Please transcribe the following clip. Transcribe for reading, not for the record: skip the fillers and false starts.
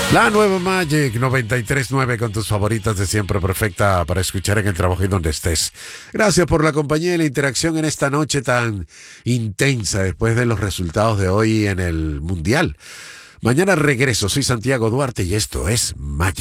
La nueva Magic 93.9 con tus favoritas de siempre, perfecta para escuchar en el trabajo y donde estés. Gracias por la compañía y la interacción en esta noche tan intensa después de los resultados de hoy en el Mundial. Mañana regreso, soy Santiago Duarte y esto es Magic.